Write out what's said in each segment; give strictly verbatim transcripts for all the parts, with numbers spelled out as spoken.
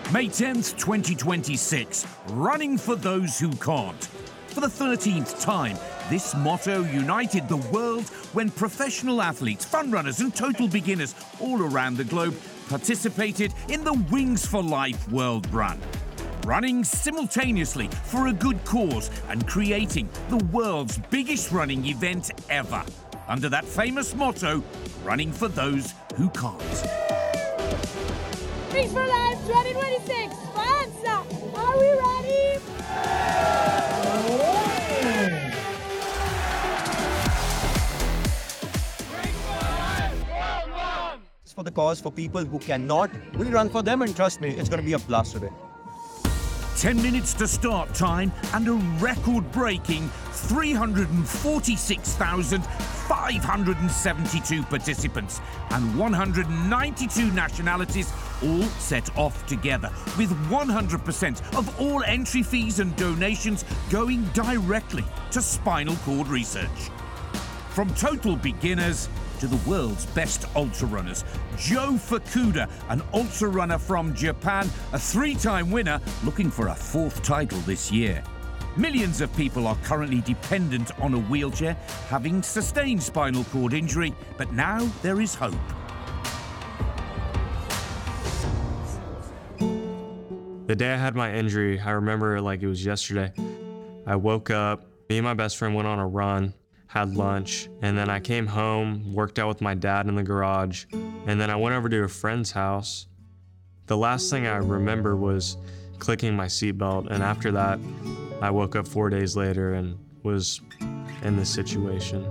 May tenth, twenty twenty-six, Running for Those Who Can't. For the thirteenth time, this motto united the world when professional athletes, fun runners and total beginners all around the globe participated in the Wings for Life World Run. Running simultaneously for a good cause and creating the world's biggest running event ever. Under that famous motto, Running for Those Who Can't. Wings for Life twenty twenty-six, Faenza! Are we ready? It's for the cause, for people who cannot. We'll run for them, and trust me, it's going to be a blast today. ten minutes to start time and a record-breaking three hundred forty-six thousand five hundred seventy-two participants and one hundred ninety-two nationalities all set off together, with one hundred percent of all entry fees and donations going directly to spinal cord research. From total beginners to the world's best ultra runners, Joe Fukuda, an ultra runner from Japan, a three-time winner looking for a fourth title this year. Millions of people are currently dependent on a wheelchair, having sustained spinal cord injury, but now there is hope. The day I had my injury, I remember it like it was yesterday. I woke up, me and my best friend went on a run, had lunch, and then I came home, worked out with my dad in the garage, and then I went over to a friend's house. The last thing I remember was clicking my seatbelt, and after that, I woke up four days later and was in this situation.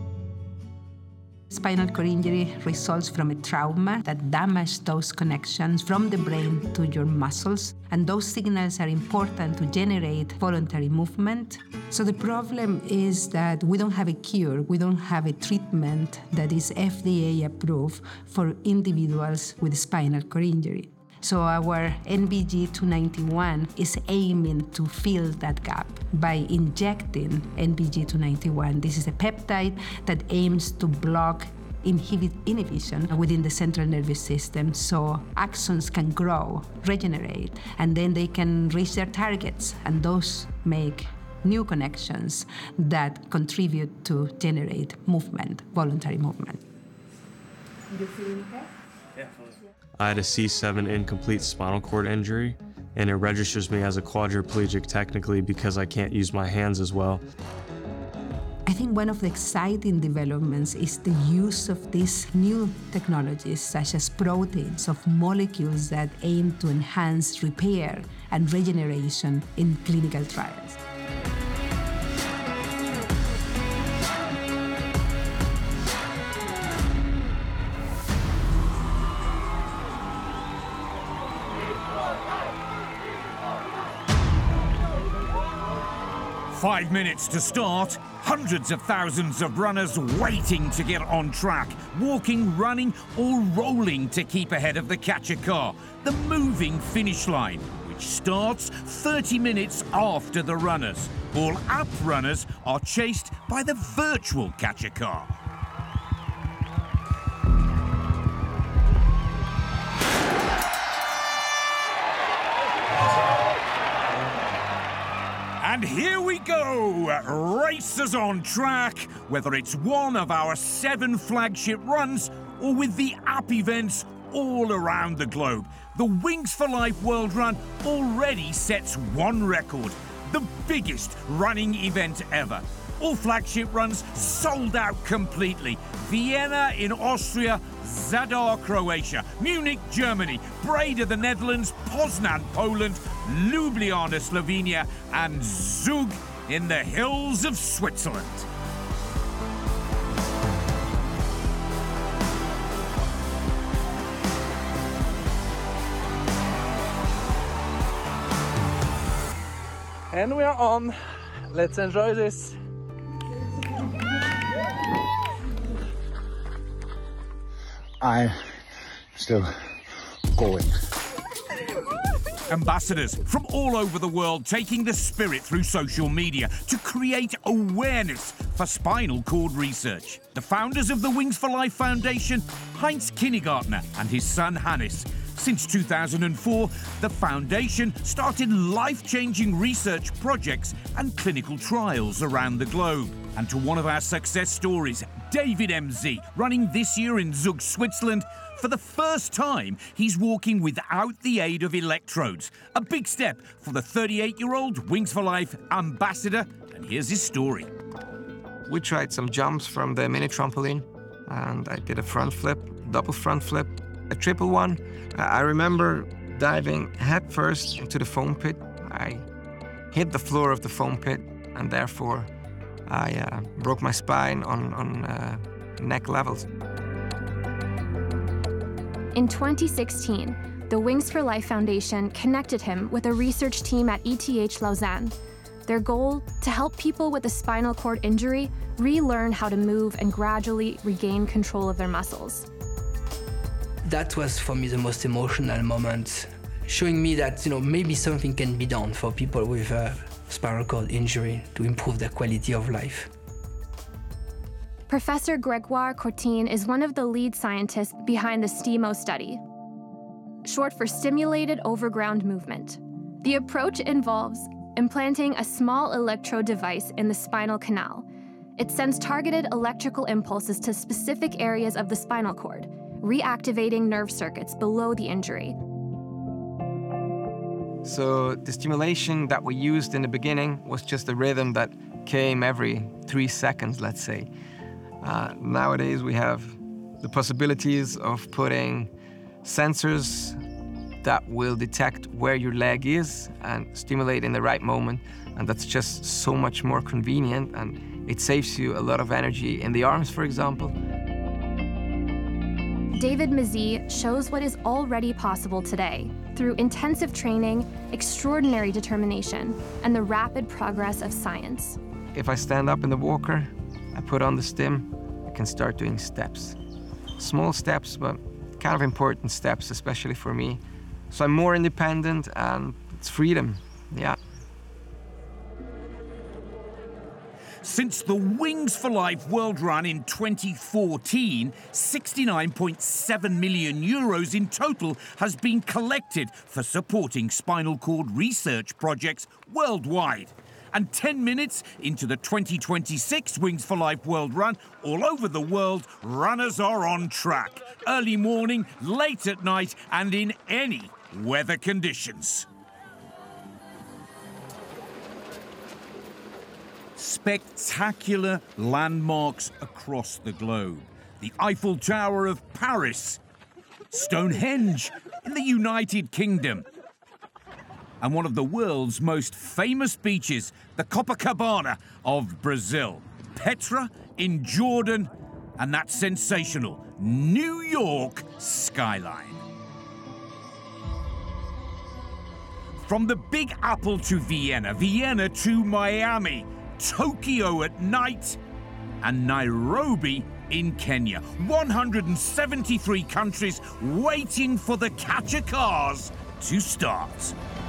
Spinal cord injury results from a trauma that damaged those connections from the brain to your muscles, and those signals are important to generate voluntary movement. So the problem is that we don't have a cure, we don't have a treatment that is F D A approved for individuals with spinal cord injury. So our N B G two ninety-one is aiming to fill that gap by injecting N B G two ninety-one. This is a peptide that aims to block inhibit inhibition within the central nervous system so axons can grow, regenerate, and then they can reach their targets, and those make new connections that contribute to generate movement, voluntary movement. You feeling okay? Yeah. I had a C seven incomplete spinal cord injury, and it registers me as a quadriplegic technically because I can't use my hands as well. I think one of the exciting developments is the use of these new technologies, such as proteins, of molecules that aim to enhance repair and regeneration in clinical trials. Five minutes to start, hundreds of thousands of runners waiting to get on track, walking, running, or rolling to keep ahead of the catcher car, the moving finish line, which starts thirty minutes after the runners. All app runners are chased by the virtual catcher car. And here we go, racers on track, whether it's one of our seven flagship runs or with the app events all around the globe. The Wings for Life World Run already sets one record, the biggest running event ever. All flagship runs sold out completely. Vienna in Austria, Zadar, Croatia, Munich, Germany, Breda, the Netherlands, Poznan, Poland, Ljubljana, Slovenia, and Zug in the hills of Switzerland. And we are on. Let's enjoy this. I'm still going. Ambassadors from all over the world taking the spirit through social media to create awareness for spinal cord research. The founders of the Wings for Life Foundation, Heinz Kinnegartner and his son Hannes, Since two thousand four, the foundation started life-changing research projects and clinical trials around the globe. And to one of our success stories, David M Z, running this year in Zug, Switzerland. For the first time, he's walking without the aid of electrodes. A big step for the thirty-eight-year-old Wings for Life ambassador. And here's his story. We tried some jumps from the mini trampoline, and I did a front flip, double front flip, a triple one. I remember diving headfirst into the foam pit. I hit the floor of the foam pit, and therefore I uh, broke my spine on, on uh, neck levels. In twenty sixteen, the Wings for Life Foundation connected him with a research team at E T H Lausanne. Their goal, to help people with a spinal cord injury relearn how to move and gradually regain control of their muscles. That was for me the most emotional moment, showing me that, you know, maybe something can be done for people with a spinal cord injury to improve their quality of life. Professor Gregoire Courtine is one of the lead scientists behind the STIMO study, short for Stimulated Overground Movement. The approach involves implanting a small electrode device in the spinal canal. It sends targeted electrical impulses to specific areas of the spinal cord, reactivating nerve circuits below the injury. So the stimulation that we used in the beginning was just a rhythm that came every three seconds, let's say. Uh, nowadays we have the possibilities of putting sensors that will detect where your leg is and stimulate in the right moment, and that's just so much more convenient, and it saves you a lot of energy in the arms, for example. David Mazie shows what is already possible today through intensive training, extraordinary determination, and the rapid progress of science. If I stand up in the walker, I put on the stim, I can start doing steps. Small steps, but kind of important steps, especially for me. So I'm more independent, and it's freedom, yeah. Since the Wings for Life World Run in twenty fourteen, sixty-nine point seven million euros in total has been collected for supporting spinal cord research projects worldwide. And ten minutes into the twenty twenty-six Wings for Life World Run, all over the world, runners are on track. Early morning, late at night, and in any weather conditions. Spectacular landmarks across the globe. The Eiffel Tower of Paris, Stonehenge in the United Kingdom, and one of the world's most famous beaches, the Copacabana of Brazil, Petra in Jordan, and that sensational New York skyline. From the Big Apple to Vienna, Vienna to Miami, Tokyo at night, and Nairobi in Kenya. one hundred seventy-three countries waiting for the catcher cars to start.